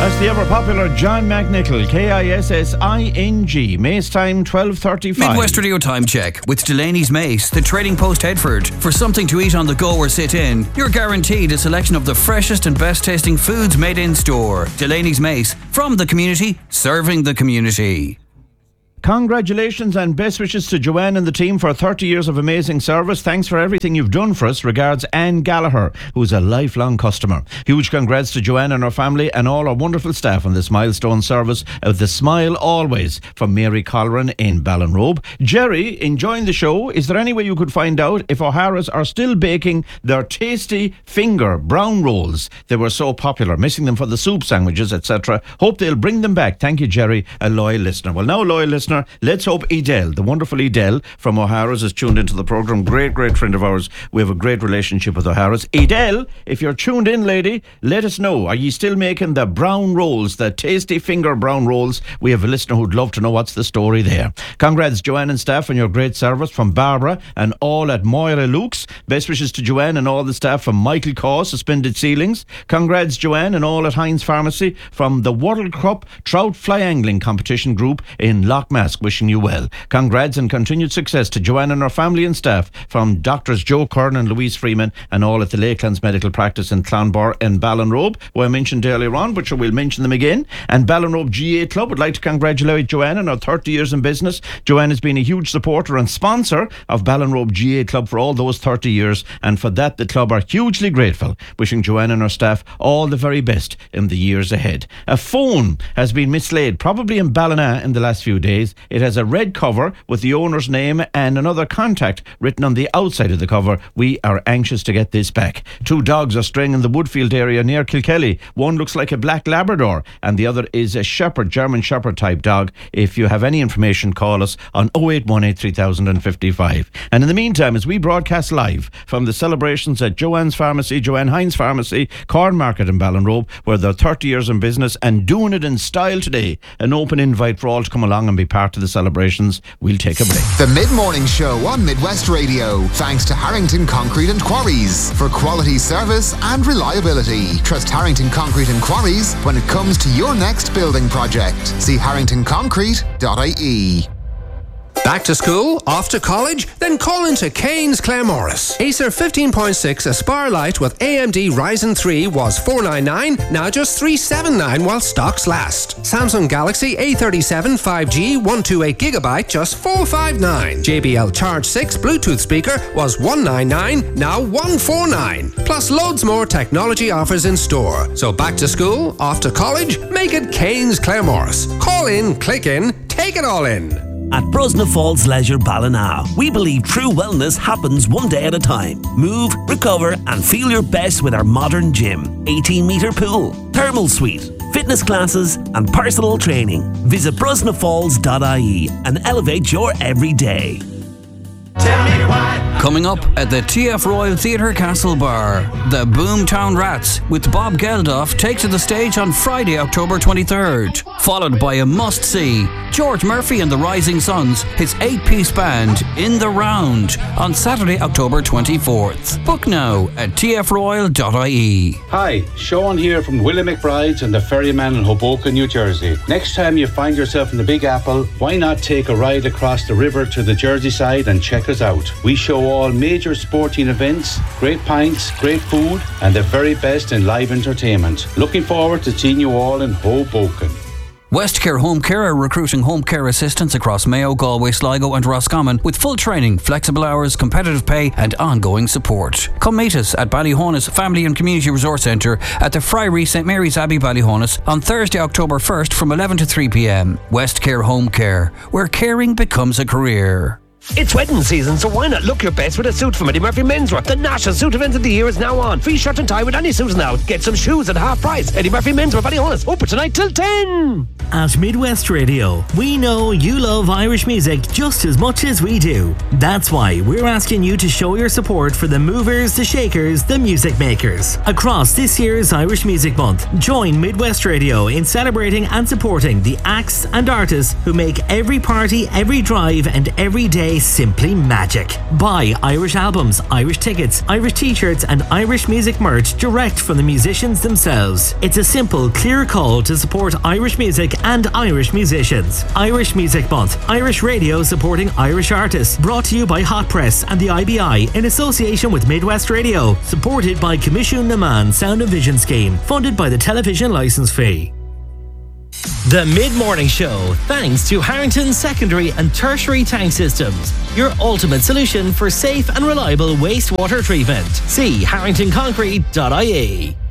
That's the ever-popular John McNichol, Kissing. Mace time, 12:35. Midwest Radio Time Check with Delaney's Mace, the Trading Post Headford. For something to eat on the go or sit in, you're guaranteed a selection of the freshest and best-tasting foods made in store. Delaney's Mace, from the community, serving the community. Congratulations and best wishes to Joanne and the team for 30 years of amazing service. Thanks for everything you've done for us. Regards, Anne Gallagher, who's a lifelong customer. Huge congrats to Joanne and her family and all our wonderful staff on this milestone service. With the smile always, from Mary Colleran in Ballinrobe. Jerry, enjoying the show. Is there any way you could find out if O'Hara's are still baking their tasty finger brown rolls? They were so popular, missing them for the soup sandwiches, etc. Hope they'll bring them back. Thank you, Jerry, a loyal listener. Well, now, loyal listener, let's hope Edel, the wonderful Edel from O'Hara's, is tuned into the programme. Great friend of ours. We have a great relationship with O'Hara's. Edel, if you're tuned in, lady, let us know. Are you still making the brown rolls, the tasty finger brown rolls? We have a listener who'd love to know what's the story there. Congrats, Joanne and staff, on your great service, from Barbara and all at Moira Luke's. Best wishes to Joanne and all the staff from Michael Caw, Suspended Ceilings. Congrats, Joanne, and all at Heinz Pharmacy from the World Cup Trout Fly Angling Competition Group in Lochmask. Wishing you well. Congrats and continued success to Joanne and her family and staff from Doctors Joe Kern and Louise Freeman and all at the Lakelands Medical Practice in Clonbar and Ballinrobe, who I mentioned earlier on, but sure, we'll mention them again. And Ballinrobe GA Club would like to congratulate Joanne on her 30 years in business. Joanne has been a huge supporter and sponsor of Ballinrobe GA Club for all those 30 years, and for that the club are hugely grateful. Wishing Joanne and her staff all the very best in the years ahead. A phone has been mislaid, probably in Ballina, in the last few days. It has a red cover with the owner's name and another contact written on the outside of the cover. We are anxious to get this back. 2 dogs are straying in the Woodfield area near Kilkelly. One looks like a black Labrador and the other is a Shepherd, German Shepherd type dog. If you have any information, call us on 0818 3055. And in the meantime, as we broadcast live from the celebrations at Joanne's Pharmacy, Joanne Heinz Pharmacy, Corn Market in Ballinrobe, where they're 30 years in business and doing it in style today, an open invite for all to come along and be part of the celebrations. We'll take a break. The Mid-Morning Show on Midwest Radio, thanks to Harrington Concrete and Quarries for quality service and reliability. Trust Harrington Concrete and Quarries when it comes to your next building project. See harringtonconcrete.ie. Back to school? Off to college? Then call into Kane's Claremorris. Acer 15.6 Aspire Lite with AMD Ryzen 3 was $499, now just $379 while stocks last. Samsung Galaxy A37 5G 128GB just $459. JBL Charge 6 Bluetooth speaker was $199, now $149. Plus loads more technology offers in store. So back to school? Off to college? Make it Kane's Claremorris. Call in, click in, take it all in. At Brosna Falls Leisure Ballina, we believe true wellness happens one day at a time. Move, recover and feel your best with our modern gym, 18-metre pool, thermal suite, fitness classes and personal training. Visit brosnafalls.ie and elevate your everyday. Tell me why. Coming up at the TF Royal Theatre Castlebar, the Boomtown Rats with Bob Geldof take to the stage on Friday, October 23rd, followed by a must-see, George Murphy and the Rising Suns, his 8-piece band, In the Round, on Saturday, October 24th. Book now at tfroyal.ie. Hi, Sean here from Willie McBride's and the Ferryman in Hoboken, New Jersey. Next time you find yourself in the Big Apple, why not take a ride across the river to the Jersey side and check us out. We show all major sporting events, great pints, great food, and the very best in live entertainment. Looking forward to seeing you all in Hoboken. Westcare Home Care are recruiting home care assistants across Mayo, Galway, Sligo and Roscommon with full training, flexible hours, competitive pay and ongoing support. Come meet us at Ballyhonus Family and Community Resource Centre at the Friary St Mary's Abbey, Ballyhonus on Thursday, October 1st from 11 to 3 p.m. Westcare Home Care, where caring becomes a career. It's wedding season, so why not look your best with a suit from Eddie Murphy Menswear? The national suit event of the year is now on. Free shirt and tie with any suit now. Get some shoes at half price. Eddie Murphy Menswear, Ballyhonus, open tonight till 10. At Midwest Radio, we know you love Irish music just as much as we do. That's why we're asking you to show your support for the movers, the shakers, the music makers. Across this year's Irish Music Month, join Midwest Radio in celebrating and supporting the acts and artists who make every party, every drive and every day is simply magic. Buy Irish albums, Irish tickets, Irish t-shirts and Irish music merch direct from the musicians themselves. It's a simple, clear call to support Irish music and Irish musicians. Irish Music Month, Irish radio supporting Irish artists, brought to you by Hot Press and the IBI in association with Midwest Radio, supported by Commission Naman Sound and Vision Scheme, funded by the television licence fee. The Mid-Morning Show, thanks to Harrington Secondary and Tertiary Tank Systems, your ultimate solution for safe and reliable wastewater treatment. See harringtonconcrete.ie.